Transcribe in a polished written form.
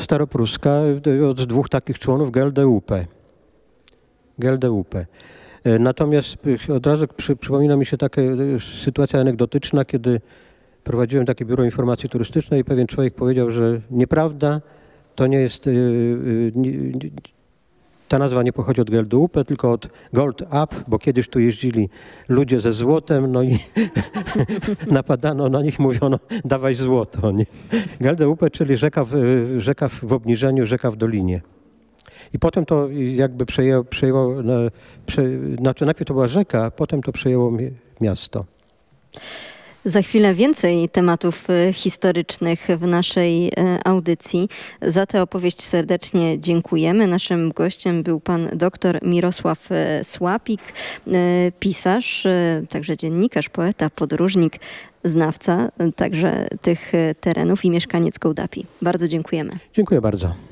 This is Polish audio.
staropruska od dwóch takich członów GLDUP. Natomiast od razu przypomina mi się taka sytuacja anegdotyczna, kiedy prowadziłem takie biuro informacji turystycznej i pewien człowiek powiedział, że nieprawda, to nie jest, ta nazwa nie pochodzi od GLDUP, tylko od Gold Up, bo kiedyś tu jeździli ludzie ze złotem, no i napadano na nich, mówiono dawaj złoto. Nie? GLDUP, czyli rzeka w obniżeniu, rzeka w dolinie. I potem to jakby przejęło, znaczy najpierw to była rzeka, a potem to przejęło miasto. Za chwilę więcej tematów historycznych w naszej audycji. Za tę opowieść serdecznie dziękujemy. Naszym gościem był pan dr Mirosław Słapik, pisarz, także dziennikarz, poeta, podróżnik, znawca także tych terenów i mieszkaniec Gołdapi. Bardzo dziękujemy. Dziękuję bardzo.